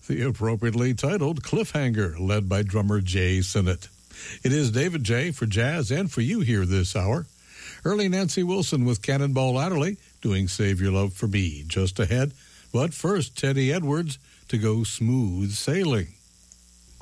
the appropriately titled Cliffhanger, led by drummer Jay Sinnott. It is David J. for Jazz and for you here this hour. Early Nancy Wilson with Cannonball Adderley doing Save Your Love for Me just ahead. But first, Teddy Edwards to go Smooth Sailing.